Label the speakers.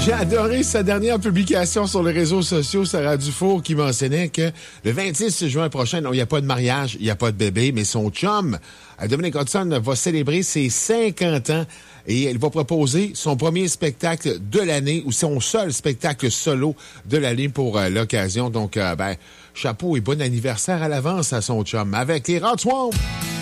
Speaker 1: J'ai adoré sa dernière publication sur les réseaux sociaux, Sarah Dufour, qui mentionnait que le 26 juin prochain, il n'y a pas de mariage, il n'y a pas de bébé, mais son chum, Dominic Hudson, va célébrer ses 50 ans et elle va proposer son premier spectacle de l'année ou son seul spectacle solo de l'année pour l'occasion. Donc, chapeau et bon anniversaire à l'avance à son chum avec les Rod Swamp.